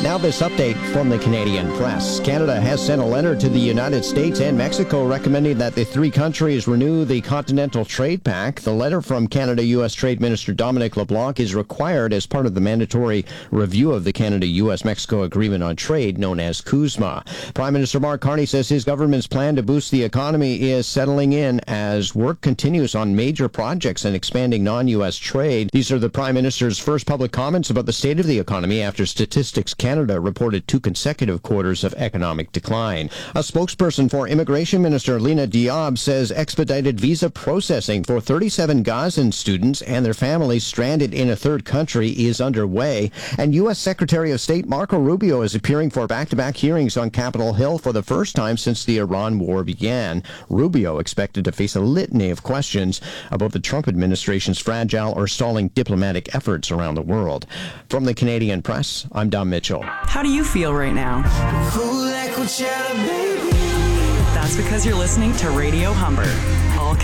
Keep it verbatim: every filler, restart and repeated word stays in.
Now this update from the Canadian Press. Canada has sent a letter to the United States and Mexico recommending that the three countries renew the Continental Trade Pact. The letter from Canada-U S Trade Minister Dominic LeBlanc is required as part of the mandatory review of the Canada-U S Mexico Agreement on Trade, known as CUSMA. Prime Minister Mark Carney says his government's plan to boost the economy is settling in as work continues on major projects and expanding non-U S trade. These are the Prime Minister's first public comments about the state of the economy after Statistics Canada reported two consecutive quarters of economic decline. A spokesperson for Immigration Minister Lena Diab says expedited visa processing for thirty-seven Gazan students and their families stranded in a third country is underway. And U S Secretary of State Marco Rubio is appearing for back-to-back hearings on Capitol Hill for the first time since the Iran war began. Rubio expected to face a litany of questions about the Trump administration's fragile or stalling diplomatic efforts around the world. From the Canadian Press, I'm Dom Mitchell. How do you feel right now? That's because you're listening to Radio Humber.